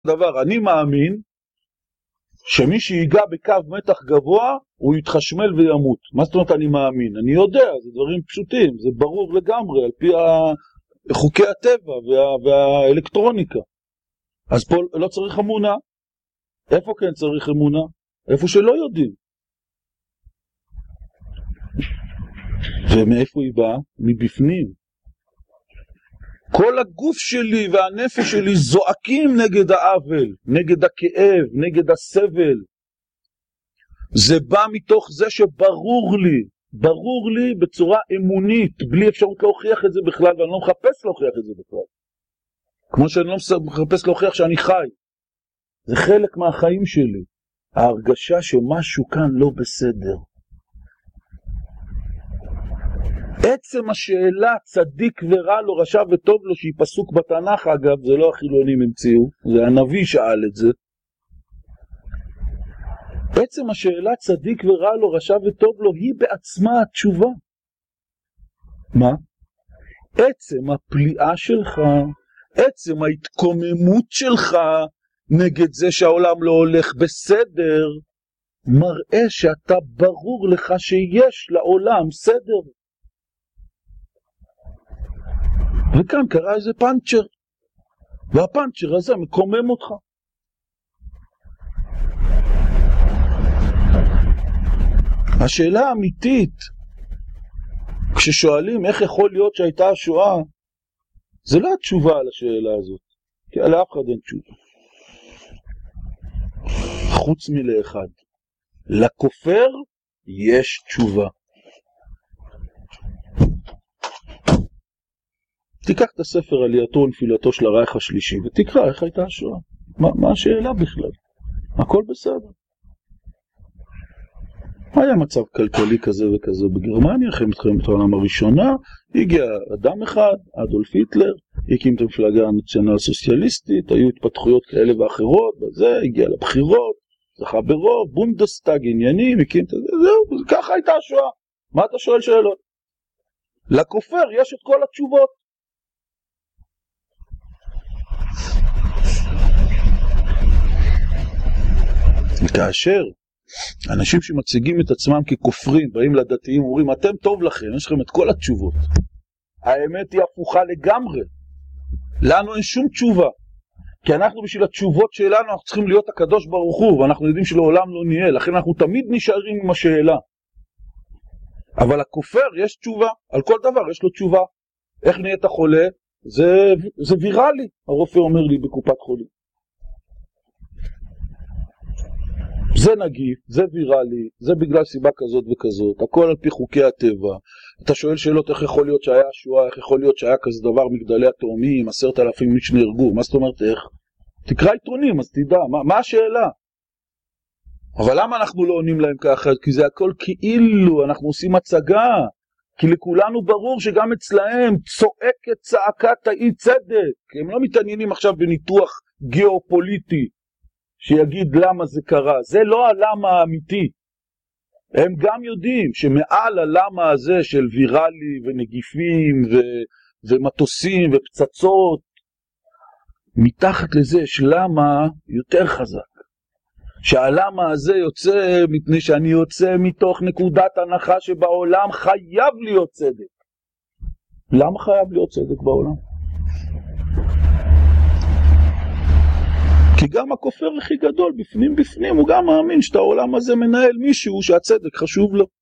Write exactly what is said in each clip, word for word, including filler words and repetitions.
דבר, אני מאמין שמי שיגע בקו מתח גבוה הוא יתחשמל וימות. מה זאת אומרת אני מאמין? אני יודע, זה דברים פשוטים, זה ברור לגמרי על פי חוקי הטבע וה, והאלקטרוניקה. אז פה לא צריך אמונה. איפה כן צריך אמונה? איפה שלא יודעים. ומאיפה היא באה? מבפנים. כל הגוף שלי והנפש שלי זועקים נגד העוול, נגד הכאב, נגד הסבל. זה בא מתוך זה שברור לי, ברור לי בצורה אמונית, בלי אפשרות להוכיח את זה בכלל, ואני לא מחפש להוכיח את זה בכלל. כמו שאני לא מחפש להוכיח שאני חי. זה חלק מהחיים שלי. ההרגשה שמשהו כאן לא בסדר. עצם השאלה צדיק ורע לו, רשע וטוב לו, שהיא פסוק בתנ"ך, אגב, זה לא החילונים המציאו, זה הנביא שאל את זה. עצם השאלה צדיק ורע לו, רשע וטוב לו, היא בעצמה התשובה. מה? עצם הפליאה שלך, עצם ההתקוממות שלך נגד זה שהעולם לא הולך בסדר, מראה שאתה ברור לך שיש לעולם סדר. וכאן קרה איזה פנצ'ר, והפנצ'ר הזה מקומם אותך. השאלה האמיתית, כששואלים איך יכול להיות שהייתה השואה, זה לא התשובה על השאלה הזאת, כי על אף אחד אין תשובה. חוץ מלאחד, לכופר יש תשובה. תיקח את הספר עלייתו ונפילתו של הרייך השלישי ותקרא איך הייתה השואה. מה, מה השאלה בכלל? הכל בסדר. היה מצב כלכלי כזה וכזה בגרמניה, אחרי מלחמת העולם הראשונה, הגיע אדם אחד, אדולף היטלר, הקים את המפלגה הנציונל סוציאליסטית, היו התפתחויות כאלה ואחרות, וזה הגיע לבחירות, זכה ברוב, בונדסטאג עניינים, הקים את זה, זהו, ככה הייתה השואה. מה אתה שואל שאלות? לכופר יש את כל התשובות. כאשר אנשים שמציגים את עצמם ככופרים, באים לדתיים, אומרים, אתם טוב לכם, יש לכם את כל התשובות. האמת היא הפוכה לגמרי. לנו אין שום תשובה. כי אנחנו בשביל התשובות שלנו, אנחנו צריכים להיות הקדוש ברוך הוא, ואנחנו יודעים שלעולם לא נהיה, לכן אנחנו תמיד נשארים עם השאלה. אבל הכופר יש תשובה, על כל דבר יש לו תשובה. איך נהיית חולה? זה, זה ויראלי, הרופא אומר לי בקופת חולים. זה נגיף, זה ויראלי, זה בגלל סיבה כזאת וכזאת, הכל על פי חוקי הטבע. אתה שואל שאלות איך יכול להיות שהיה שואה, איך יכול להיות שהיה כזה דבר מגדלי התאומים, עשרת אלפים איש נהרגו, מה זאת אומרת איך? תקרא עיתונים אז תדע, מה, מה השאלה? אבל למה אנחנו לא עונים להם ככה? כי זה הכל כאילו, אנחנו עושים הצגה, כי לכולנו ברור שגם אצלהם צועקת צעקת האי צדק, הם לא מתעניינים עכשיו בניתוח גיאופוליטי, שיגיד למה זה קרה, זה לא הלמה האמיתי. הם גם יודעים שמעל הלמה הזה של ויראלי ונגיפים ו... ומטוסים ופצצות, מתחת לזה יש למה יותר חזק. שהלמה הזה יוצא מפני שאני יוצא מתוך נקודת הנחה שבעולם חייב להיות צדק. למה חייב להיות צדק בעולם? כי גם הכופר הכי גדול בפנים בפנים הוא גם מאמין שאת העולם הזה מנהל מישהו שהצדק חשוב לו.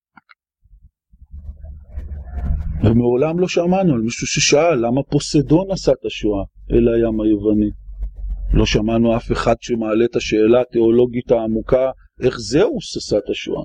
ומעולם לא שמענו על מישהו ששאל למה פוסדון עשה את השואה אל הים היווני. לא שמענו אף אחד שמעלה את השאלה התיאולוגית העמוקה איך זאוס עשה את השואה.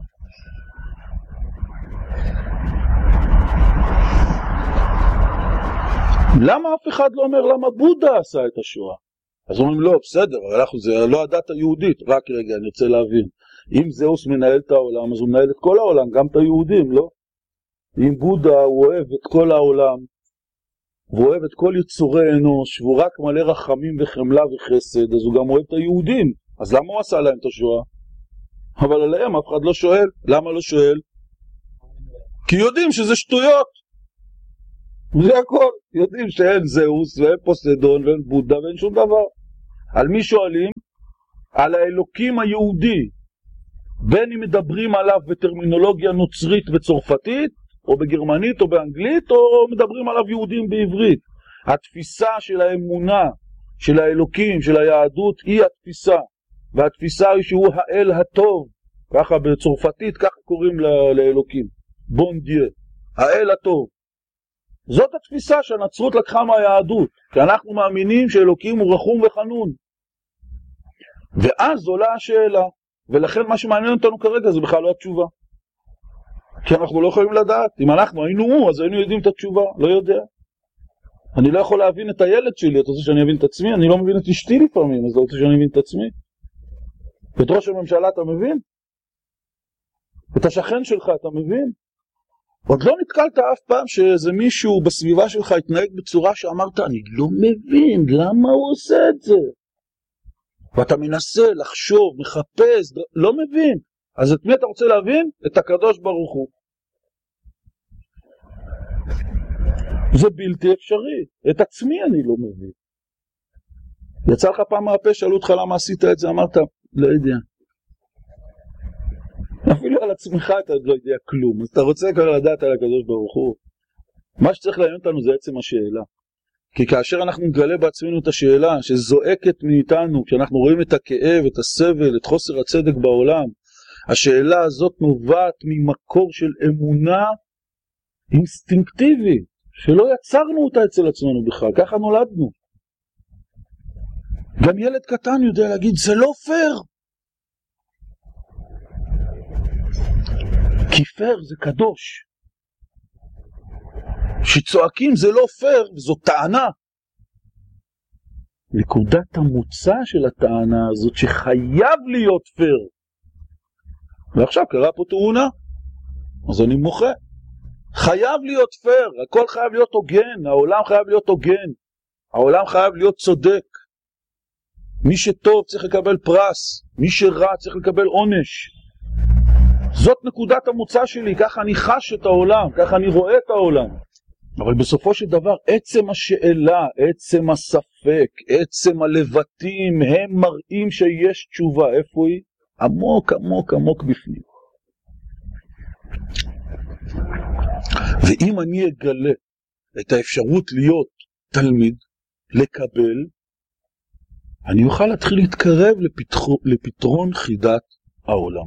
למה אף אחד לא אומר למה בודה עשה את השואה? אז אומרים לא, בסדר, אנחנו, זה לא הדת היהודית, רק רגע, אני רוצה להבין. אם זאוס מנהל את העולם, אז הוא מנהל את כל העולם, גם את היהודים, לא? אם בודה הוא אוהב את כל העולם, והוא אוהב את כל יצורי אנוש, והוא רק מלא רחמים וחמלה וחסד, אז הוא גם אוהב את היהודים. אז למה הוא עשה להם את השואה? אבל עליהם אף אחד לא שואל. למה לא שואל? כי יודעים שזה שטויות. זה הכל. יודעים שאין זאוס ואין פוסדון ואין בודה ואין שום דבר. על מי שואלים? על האלוקים היהודי. בין אם מדברים עליו בטרמינולוגיה נוצרית וצרפתית, או בגרמנית או באנגלית, או מדברים עליו יהודים בעברית. התפיסה של האמונה, של האלוקים, של היהדות, היא התפיסה. והתפיסה היא שהוא האל הטוב. ככה בצרפתית, ככה קוראים לאלוקים. בון דיו, האל הטוב. זאת התפיסה שהנצרות לקחה מהיהדות, כי אנחנו מאמינים שאלוקים הוא רחום וחנון. ואז עולה השאלה, ולכן מה שמעניין אותנו כרגע זה בכלל לא התשובה. כי אנחנו לא יכולים לדעת. אם אנחנו היינו הוא, אז היינו יודעים את התשובה, לא יודע. אני לא יכול להבין את הילד שלי, אתה רוצה שאני אבין את עצמי? אני לא מבין את אשתי לפעמים, אז אתה רוצה שאני אבין את עצמי? את ראש הממשלה אתה מבין? את השכן שלך אתה מבין? עוד לא נתקלת אף פעם שאיזה מישהו בסביבה שלך התנהג בצורה שאמרת, אני לא מבין, למה הוא עושה את זה? ואתה מנסה לחשוב, מחפש, לא מבין. אז את מי אתה רוצה להבין? את הקדוש ברוך הוא. זה בלתי אפשרי. את עצמי אני לא מבין. יצא לך פעם מהפה, שאלו אותך למה עשית את זה, אמרת, לא יודע. אפילו על עצמך אתה עוד לא יודע כלום. אז אתה רוצה כבר לדעת על הקדוש ברוך הוא. מה שצריך לעניין אותנו זה עצם השאלה. כי כאשר אנחנו נגלה בעצמנו את השאלה שזועקת מאיתנו, כשאנחנו רואים את הכאב, את הסבל, את חוסר הצדק בעולם, השאלה הזאת נובעת ממקור של אמונה אינסטינקטיבית, שלא יצרנו אותה אצל עצמנו בכלל, ככה נולדנו. גם ילד קטן יודע להגיד, זה לא פייר. כי פייר זה קדוש. שצועקים זה לא פייר, זו טענה. נקודת המוצא של הטענה הזאת שחייב להיות פייר. ועכשיו קרה פה תאונה, אז אני מוחה. חייב להיות פייר, הכל חייב להיות הוגן, העולם חייב להיות הוגן, העולם חייב להיות צודק. מי שטוב צריך לקבל פרס, מי שרע צריך לקבל עונש. זאת נקודת המוצא שלי, ככה אני חש את העולם, ככה אני רואה את העולם. אבל בסופו של דבר, עצם השאלה, עצם הספק, עצם הלבטים, הם מראים שיש תשובה. איפה היא? עמוק, עמוק, עמוק בפנים. ואם אני אגלה את האפשרות להיות תלמיד, לקבל, אני אוכל להתחיל להתקרב לפתחו, לפתרון חידת העולם.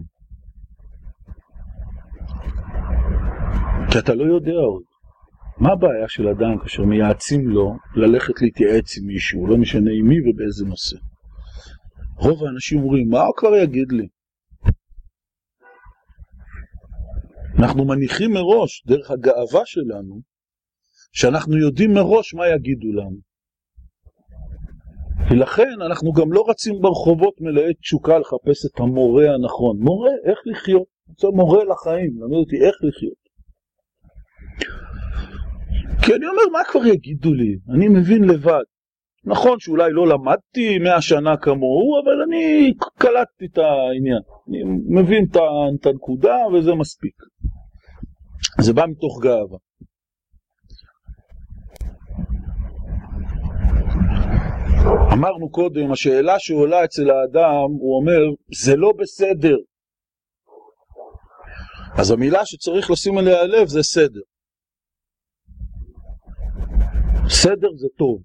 כי אתה לא יודע עוד. מה הבעיה של אדם כאשר מייעצים לו ללכת להתייעץ עם מישהו, לא משנה עם מי ובאיזה נושא? רוב האנשים אומרים, מה הוא כבר יגיד לי? אנחנו מניחים מראש, דרך הגאווה שלנו, שאנחנו יודעים מראש מה יגידו לנו. ולכן אנחנו גם לא רצים ברחובות מלאי תשוקה לחפש את המורה הנכון. מורה, איך לחיות? זה מורה לחיים, למד אותי איך לחיות. כי אני אומר, מה כבר יגידו לי? אני מבין לבד. נכון שאולי לא למדתי מאה שנה כמוהו, אבל אני קלטתי את העניין. אני מבין את הנקודה וזה מספיק. זה בא מתוך גאווה. אמרנו קודם, השאלה שעולה אצל האדם, הוא אומר, זה לא בסדר. אז המילה שצריך לשים עליה לב זה סדר. סדר זה טוב.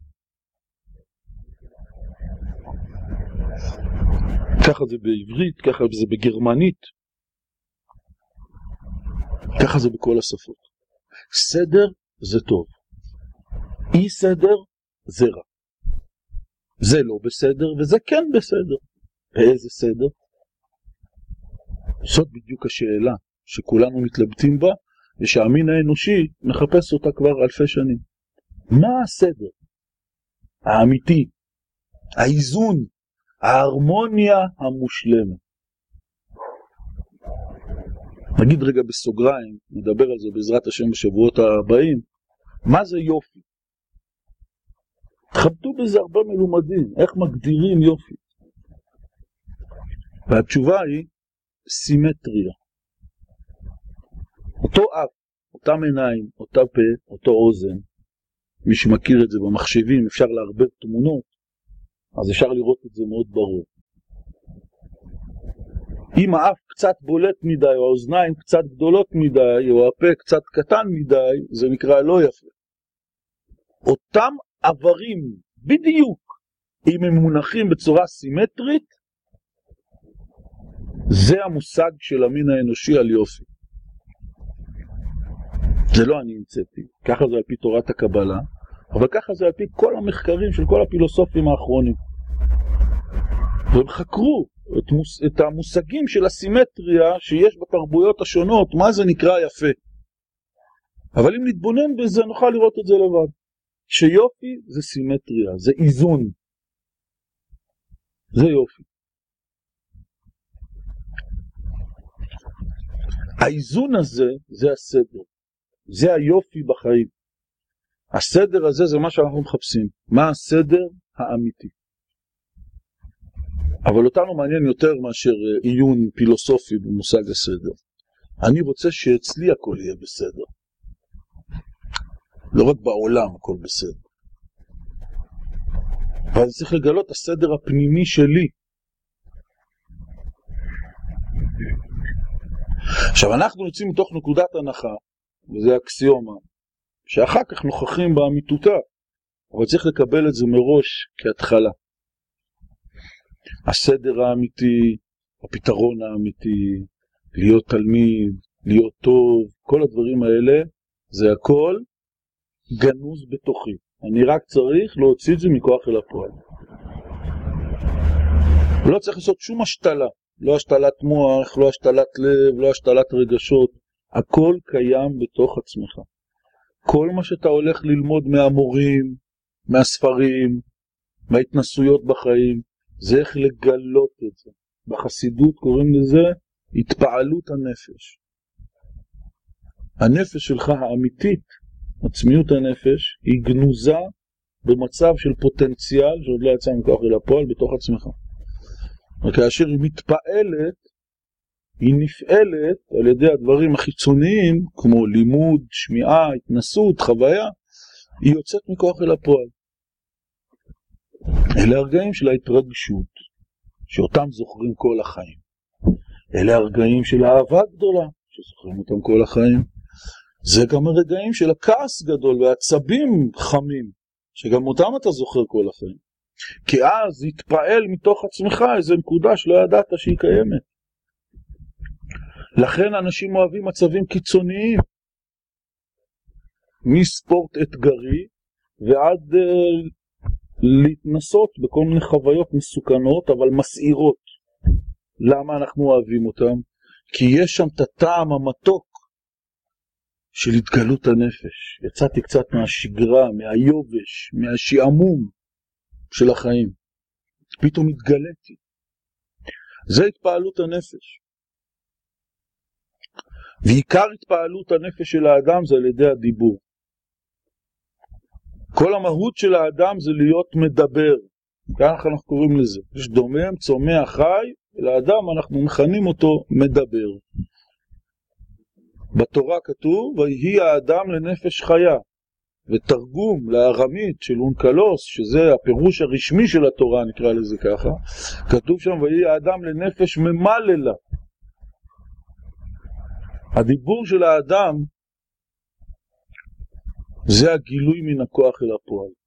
ככה זה בעברית, ככה זה בגרמנית, ככה זה בכל השפות. סדר זה טוב. אי סדר זה רע. זה לא בסדר וזה כן בסדר. באיזה סדר? זאת בדיוק השאלה שכולנו מתלבטים בה, ושהמין האנושי מחפש אותה כבר אלפי שנים. מה הסדר? האמיתי, האיזון, ההרמוניה המושלמת. נגיד רגע בסוגריים, נדבר על זה בעזרת השם בשבועות הבאים, מה זה יופי? תחבטו בזה הרבה מלומדים, איך מגדירים יופי? והתשובה היא סימטריה. אותו אף, אותם עיניים, אותה פה, אותו אוזן, מי שמכיר את זה במחשבים, אפשר להרבה תמונות, אז אפשר לראות את זה מאוד ברור. אם האף קצת בולט מדי, או האוזניים קצת גדולות מדי, או הפה קצת קטן מדי, זה נקרא לא יפה. אותם עברים בדיוק, אם הם מונחים בצורה סימטרית, זה המושג של המין האנושי על יופי. זה לא אני המצאתי, ככה זה על פי תורת הקבלה, אבל ככה זה על פי כל המחקרים של כל הפילוסופים האחרונים. והם חקרו את, מוס, את המושגים של הסימטריה שיש בתרבויות השונות, מה זה נקרא יפה. אבל אם נתבונן בזה נוכל לראות את זה לבד. שיופי זה סימטריה, זה איזון. זה יופי. האיזון הזה זה הסדר. זה היופי בחיים. הסדר הזה זה מה שאנחנו מחפשים. מה הסדר האמיתי. אבל אותנו מעניין יותר מאשר עיון פילוסופי במושג הסדר. אני רוצה שאצלי הכל יהיה בסדר. לא רק בעולם הכל בסדר. אבל צריך לגלות הסדר הפנימי שלי. עכשיו אנחנו יוצאים מתוך נקודת הנחה, וזה אקסיומה, שאחר כך נוכחים באמיתותה, אבל צריך לקבל את זה מראש כהתחלה. הסדר האמיתי, הפתרון האמיתי, להיות תלמיד, להיות טוב, כל הדברים האלה, זה הכל גנוז בתוכי. אני רק צריך להוציא את זה מכוח אל הפועל. לא צריך לעשות שום השתלה, לא השתלת מוח, לא השתלת לב, לא השתלת רגשות, הכל קיים בתוך עצמך. כל מה שאתה הולך ללמוד מהמורים, מהספרים, מההתנסויות בחיים, זה איך לגלות את זה. בחסידות קוראים לזה התפעלות הנפש. הנפש שלך האמיתית, עצמיות הנפש, היא גנוזה במצב של פוטנציאל שעוד לא יצא מכוח אל הפועל בתוך עצמך. וכאשר היא מתפעלת, היא נפעלת על ידי הדברים החיצוניים, כמו לימוד, שמיעה, התנסות, חוויה, היא יוצאת מכוח אל הפועל. אלה הרגעים של ההתרגשות, שאותם זוכרים כל החיים. אלה הרגעים של האהבה גדולה, שזוכרים אותם כל החיים. זה גם הרגעים של הכעס גדול והעצבים חמים, שגם אותם אתה זוכר כל החיים. כי אז התפעל מתוך עצמך איזו נקודה שלא ידעת שהיא קיימת. לכן אנשים אוהבים מצבים קיצוניים, מספורט אתגרי ועד uh, להתנסות בכל מיני חוויות מסוכנות אבל מסעירות. למה אנחנו אוהבים אותם? כי יש שם את הטעם המתוק של התגלות הנפש. יצאתי קצת מהשגרה, מהיובש, מהשעמום של החיים. פתאום התגלתי. זה התפעלות הנפש. ועיקר התפעלות הנפש של האדם זה על ידי הדיבור. כל המהות של האדם זה להיות מדבר. ככה אנחנו קוראים לזה. יש דומם, צומח, חי, ולאדם אנחנו מכנים אותו מדבר. בתורה כתוב, ויהי האדם לנפש חיה. ותרגום לארמית של אונקלוס, שזה הפירוש הרשמי של התורה, נקרא לזה ככה, כתוב שם, ויהי האדם לנפש ממללה. הדיבור של האדם זה הגילוי מן הכוח אל הפועל.